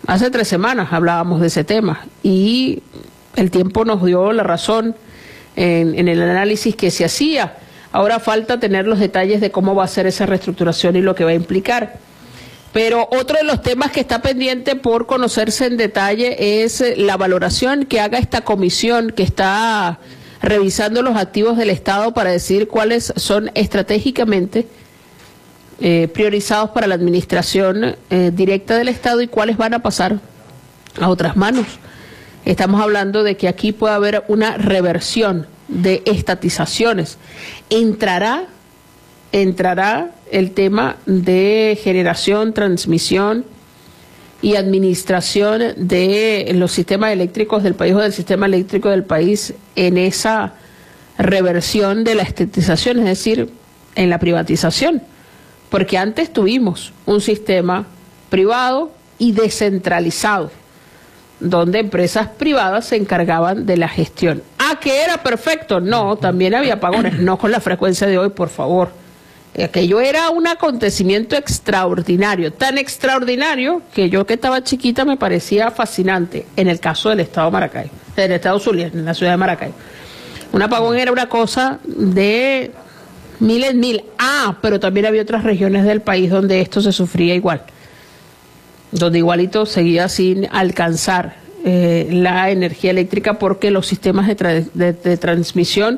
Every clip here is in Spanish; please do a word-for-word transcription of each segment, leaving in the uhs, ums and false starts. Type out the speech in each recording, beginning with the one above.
Hace tres semanas hablábamos de ese tema y el tiempo nos dio la razón en, en el análisis que se hacía. Ahora falta tener los detalles de cómo va a ser esa reestructuración y lo que va a implicar. Pero otro de los temas que está pendiente por conocerse en detalle es la valoración que haga esta comisión que está revisando los activos del Estado para decir cuáles son estratégicamente eh, priorizados para la administración eh, directa del Estado y cuáles van a pasar a otras manos. Estamos hablando de que aquí puede haber una reversión de estatizaciones. Entrará, entrará el tema de generación, transmisión y administración de los sistemas eléctricos del país o del sistema eléctrico del país en esa reversión de la estatización, es decir, en la privatización. Porque antes tuvimos un sistema privado y descentralizado, donde empresas privadas se encargaban de la gestión. ¿Ah, que era perfecto? No, también había apagones, no con la frecuencia de hoy, por favor. Aquello era un acontecimiento extraordinario, tan extraordinario que yo que estaba chiquita me parecía fascinante en el caso del estado de Maracaibo, del estado Zulia, en la ciudad de Maracaibo. Un apagón era una cosa de miles, mil. Ah, pero también había otras regiones del país donde esto se sufría igual, donde igualito seguía sin alcanzar eh, la energía eléctrica porque los sistemas de, tra de, de transmisión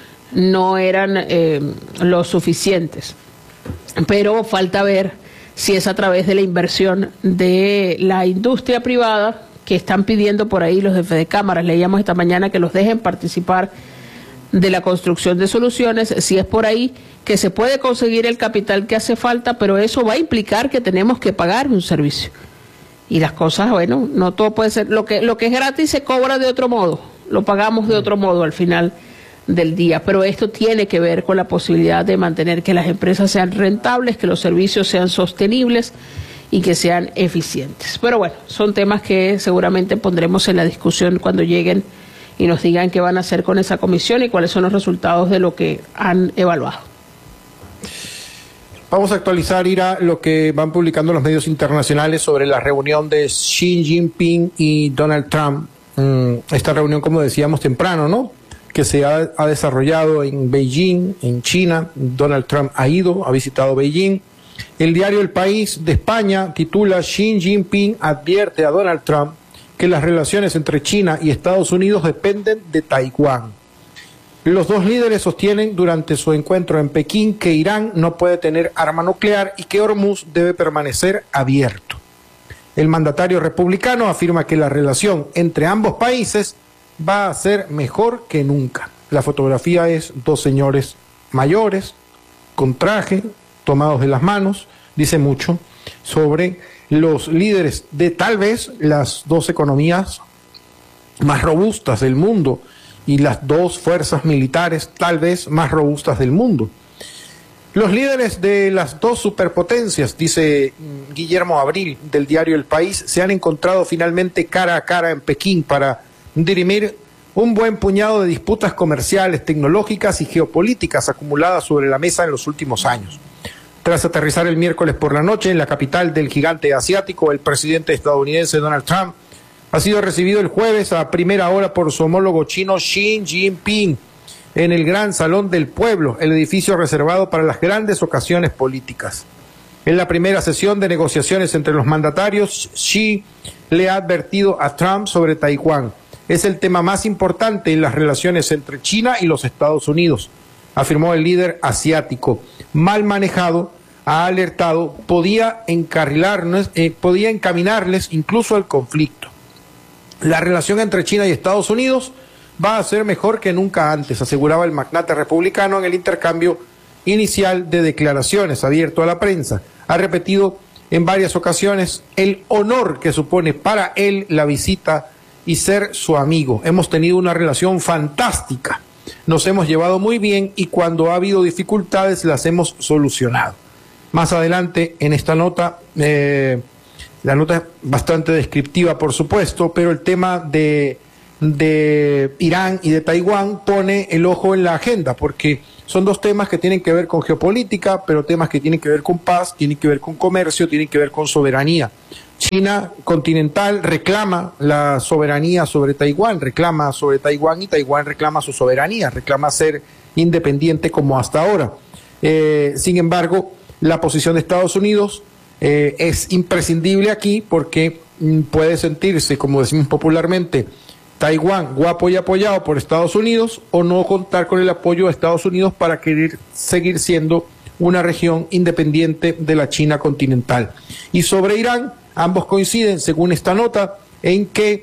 no eran eh, lo suficientes. Pero falta ver si es a través de la inversión de la industria privada que están pidiendo por ahí los jefes de cámaras. Leíamos esta mañana que los dejen participar de la construcción de soluciones, si es por ahí que se puede conseguir el capital que hace falta, pero eso va a implicar que tenemos que pagar un servicio. Y las cosas, bueno, no todo puede ser, lo que, lo que es gratis se cobra de otro modo, lo pagamos de otro modo al final del día, pero esto tiene que ver con la posibilidad de mantener que las empresas sean rentables, que los servicios sean sostenibles y que sean eficientes. Pero bueno, son temas que seguramente pondremos en la discusión cuando lleguen y nos digan qué van a hacer con esa comisión y cuáles son los resultados de lo que han evaluado. Vamos a actualizar, Ira, lo que van publicando los medios internacionales sobre la reunión de Xi Jinping y Donald Trump. Esta reunión, como decíamos temprano, ¿no?, que se ha, ha desarrollado en Beijing, en China. Donald Trump ha ido, ha visitado Beijing. El diario El País de España titula: Xi Jinping advierte a Donald Trump que las relaciones entre China y Estados Unidos dependen de Taiwán. Los dos líderes sostienen durante su encuentro en Pekín que Irán no puede tener arma nuclear y que Hormuz debe permanecer abierto. El mandatario republicano afirma que la relación entre ambos países va a ser mejor que nunca. La fotografía es dos señores mayores, con traje, tomados de las manos. Dice mucho sobre los líderes de tal vez las dos economías más robustas del mundo y las dos fuerzas militares tal vez más robustas del mundo. Los líderes de las dos superpotencias, dice Guillermo Abril del diario El País, se han encontrado finalmente cara a cara en Pekín para dirimir un buen puñado de disputas comerciales, tecnológicas y geopolíticas acumuladas sobre la mesa en los últimos años. Tras aterrizar el miércoles por la noche en la capital del gigante asiático, el presidente estadounidense Donald Trump ha sido recibido el jueves a primera hora por su homólogo chino Xi Jinping en el Gran Salón del Pueblo, el edificio reservado para las grandes ocasiones políticas. En la primera sesión de negociaciones entre los mandatarios, Xi le ha advertido a Trump sobre Taiwán. Es el tema más importante en las relaciones entre China y los Estados Unidos, afirmó el líder asiático. Mal manejado, ha alertado, podía encarrilarnos, eh, podía encaminarles incluso al conflicto. La relación entre China y Estados Unidos va a ser mejor que nunca antes, aseguraba el magnate republicano en el intercambio inicial de declaraciones abierto a la prensa. Ha repetido en varias ocasiones el honor que supone para él la visita y ser su amigo. Hemos tenido una relación fantástica, nos hemos llevado muy bien y cuando ha habido dificultades las hemos solucionado. Más adelante en esta nota, eh, la nota es bastante descriptiva por supuesto, pero el tema de, de Irán y de Taiwán pone el ojo en la agenda porque son dos temas que tienen que ver con geopolítica, pero temas que tienen que ver con paz, tienen que ver con comercio, tienen que ver con soberanía. China continental reclama la soberanía sobre Taiwán, reclama sobre Taiwán y Taiwán reclama su soberanía, reclama ser independiente como hasta ahora. Eh, sin embargo, la posición de Estados Unidos eh, es imprescindible aquí porque mm, puede sentirse, como decimos popularmente, Taiwán guapo y apoyado por Estados Unidos o no contar con el apoyo de Estados Unidos para querer seguir siendo una región independiente de la China continental. Y sobre Irán, ambos coinciden, según esta nota, en que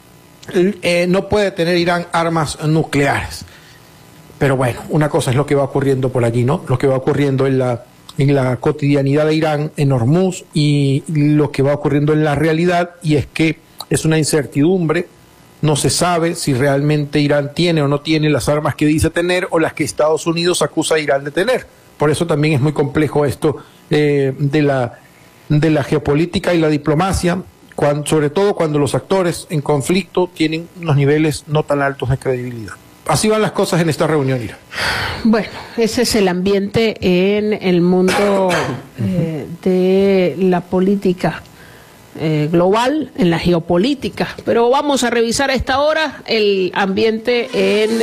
eh, no puede tener Irán armas nucleares. Pero bueno, una cosa es lo que va ocurriendo por allí, ¿no? Lo que va ocurriendo en la, en la cotidianidad de Irán, en Hormuz, y lo que va ocurriendo en la realidad, y es que es una incertidumbre. No se sabe si realmente Irán tiene o no tiene las armas que dice tener o las que Estados Unidos acusa a Irán de tener. Por eso también es muy complejo esto eh, de la, de la geopolítica y la diplomacia, cuando, sobre todo cuando los actores en conflicto tienen unos niveles no tan altos de credibilidad. Así van las cosas en esta reunión, Ira. Bueno, ese es el ambiente en el mundo eh, de la política Eh, global, en la geopolítica, pero vamos a revisar a esta hora el ambiente en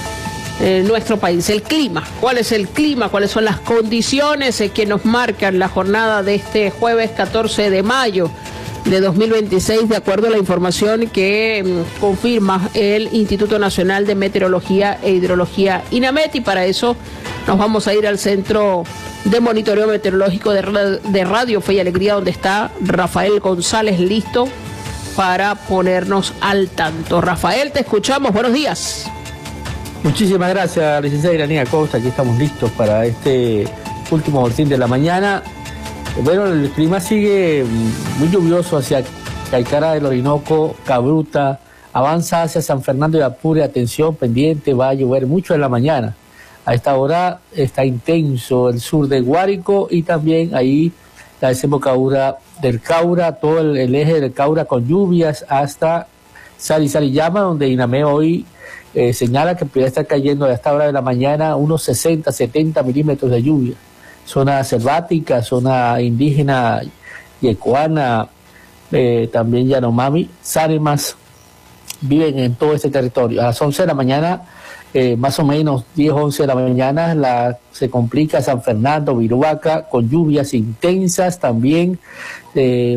eh, nuestro país, el clima. ¿Cuál es el clima? ¿Cuáles son las condiciones eh, que nos marcan la jornada de este jueves catorce de mayo de dos mil veintiséis, de acuerdo a la información que mm, confirma el Instituto Nacional de Meteorología e Hidrología, INAMET? Y para eso nos vamos a ir al Centro de Monitoreo Meteorológico de, de Radio Fe y Alegría, donde está Rafael González listo para ponernos al tanto. Rafael, te escuchamos, buenos días. Muchísimas gracias, licenciada Iranía Costa, aquí estamos listos para este último boletín de la mañana. Bueno, el clima sigue muy lluvioso hacia Caicara del Orinoco, Cabruta, avanza hacia San Fernando de Apure, atención, pendiente, va a llover mucho en la mañana. A esta hora está intenso el sur de Guárico y también ahí la desembocadura del Caura, todo el, el eje del Caura con lluvias hasta Sarizariyama, donde INAMET hoy eh, señala que podría estar cayendo a esta hora de la mañana unos sesenta, setenta milímetros de lluvia. Zona selvática, zona indígena, yecoana, eh, también Yanomami, Sáremas, viven en todo este territorio. A las once de la mañana, Eh, más o menos diez, once de la mañana, la, se complica San Fernando, Viruaca, con lluvias intensas también, eh,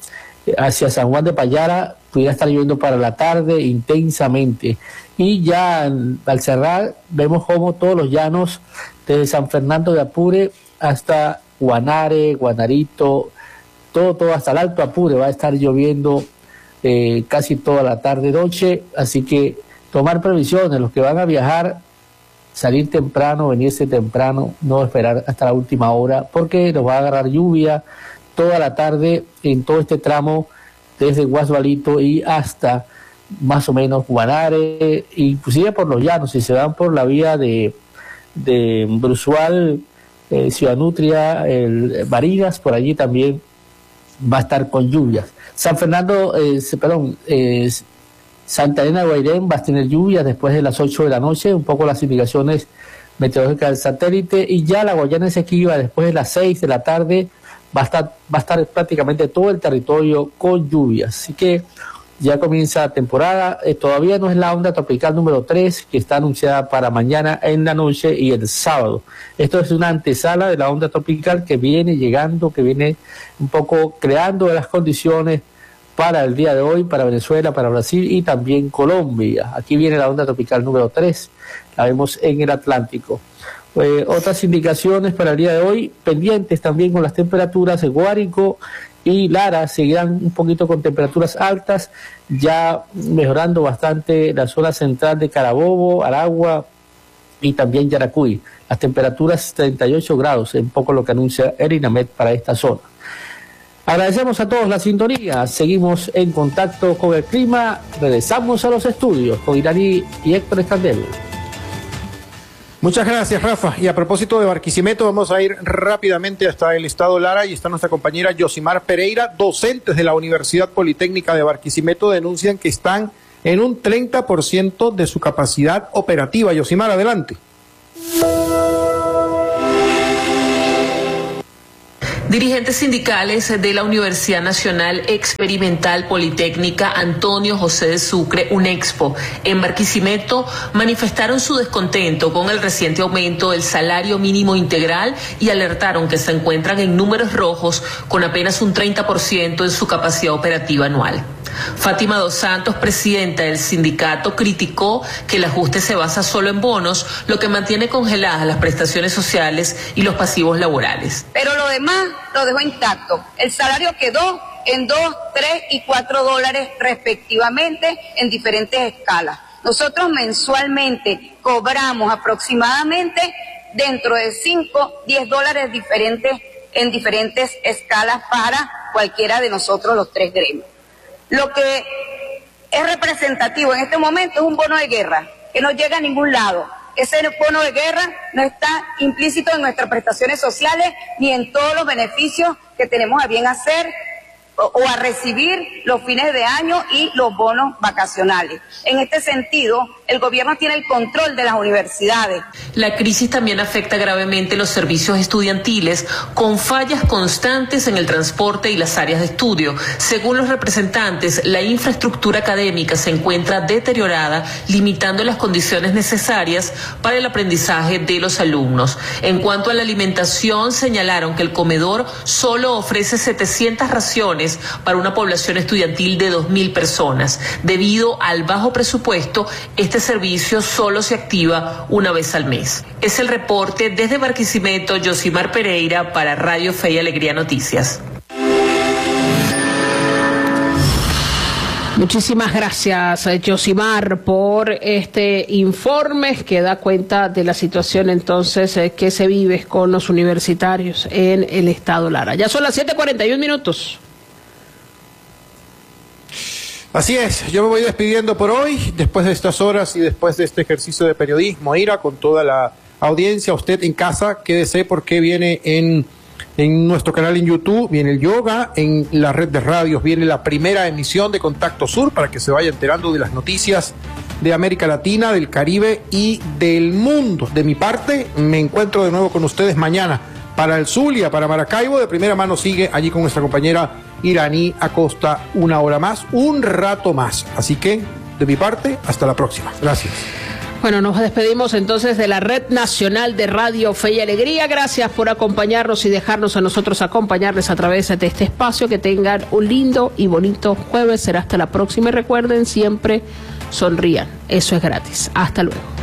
hacia San Juan de Payara, pudiera estar lloviendo para la tarde intensamente. Y ya al cerrar, vemos como todos los llanos, desde San Fernando de Apure hasta Guanare, Guanarito, todo, todo hasta el Alto Apure, va a estar lloviendo eh, casi toda la tarde-noche, así que tomar previsiones, los que van a viajar, salir temprano, venirse temprano, no esperar hasta la última hora, porque nos va a agarrar lluvia toda la tarde en todo este tramo, desde Guasbalito y hasta más o menos Guanare, inclusive por los llanos, si se van por la vía de, de Brusual, eh, Ciudad Nutria, el Barinas, por allí también va a estar con lluvias. San Fernando, eh, perdón, eh, Santa Elena de Guairén va a tener lluvias después de las ocho de la noche, un poco las indicaciones meteorológicas del satélite, y ya la Guayana Esequiba después de las seis de la tarde va a estar, va a estar prácticamente todo el territorio con lluvias. Así que ya comienza la temporada, eh, todavía no es la onda tropical número tres que está anunciada para mañana en la noche y el sábado. Esto es una antesala de la onda tropical que viene llegando, que viene un poco creando las condiciones para el día de hoy, para Venezuela, para Brasil y también Colombia. Aquí viene la onda tropical número tres, la vemos en el Atlántico. Eh, otras indicaciones para el día de hoy, pendientes también con las temperaturas de Guárico y Lara, seguirán un poquito con temperaturas altas, ya mejorando bastante la zona central de Carabobo, Aragua y también Yaracuy. Las temperaturas treinta y ocho grados, un poco lo que anuncia el INAMET para esta zona. Agradecemos a todos la sintonía, seguimos en contacto con el clima, regresamos a los estudios con Iraní y Héctor Escandel. Muchas gracias, Rafa. Y a propósito de Barquisimeto, vamos a ir rápidamente hasta el estado Lara y está nuestra compañera Yosimar Pereira. Docentes de la Universidad Politécnica de Barquisimeto denuncian que están en un treinta por ciento de su capacidad operativa. Yosimar, adelante. Dirigentes sindicales de la Universidad Nacional Experimental Politécnica Antonio José de Sucre, UNEXPO, en Barquisimeto, manifestaron su descontento con el reciente aumento del salario mínimo integral y alertaron que se encuentran en números rojos con apenas un treinta por ciento en su capacidad operativa anual. Fátima Dos Santos, presidenta del sindicato, criticó que el ajuste se basa solo en bonos, lo que mantiene congeladas las prestaciones sociales y los pasivos laborales. Pero lo demás lo dejó intacto. El salario quedó en dos, tres y cuatro dólares respectivamente en diferentes escalas. Nosotros mensualmente cobramos aproximadamente dentro de cinco, diez dólares diferentes en diferentes escalas para cualquiera de nosotros los tres gremios. Lo que es representativo en este momento es un bono de guerra que no llega a ningún lado. Ese bono de guerra no está implícito en nuestras prestaciones sociales ni en todos los beneficios que tenemos a bien hacer o, o a recibir los fines de año y los bonos vacacionales. En este sentido, el gobierno tiene el control de las universidades. La crisis también afecta gravemente los servicios estudiantiles, con fallas constantes en el transporte y las áreas de estudio. Según los representantes, la infraestructura académica se encuentra deteriorada, limitando las condiciones necesarias para el aprendizaje de los alumnos. En cuanto a la alimentación, señalaron que el comedor solo ofrece setecientas raciones para una población estudiantil de dos mil personas. Debido al bajo presupuesto, este servicio solo se activa una vez al mes. Es el reporte desde Barquisimeto, Yosimar Pereira para Radio Fe y Alegría Noticias. Muchísimas gracias, Yosimar, por este informe que da cuenta de la situación entonces eh, que se vive con los universitarios en el estado Lara. Ya son las siete cuarenta y un minutos. Así es, yo me voy despidiendo por hoy, después de estas horas y después de este ejercicio de periodismo, Ira, con toda la audiencia. Usted en casa, quédese porque viene en, en nuestro canal en YouTube, viene el yoga, en la red de radios viene la primera emisión de Contacto Sur para que se vaya enterando de las noticias de América Latina, del Caribe y del mundo. De mi parte, me encuentro de nuevo con ustedes mañana para el Zulia, para Maracaibo. De primera mano sigue allí con nuestra compañera Iraní Acosta una hora más, un rato más. Así que, de mi parte, hasta la próxima. Gracias. Bueno, nos despedimos entonces de la Red Nacional de Radio Fe y Alegría. Gracias por acompañarnos y dejarnos a nosotros acompañarles a través de este espacio. Que tengan un lindo y bonito jueves. Será hasta la próxima y recuerden, siempre sonrían. Eso es gratis. Hasta luego.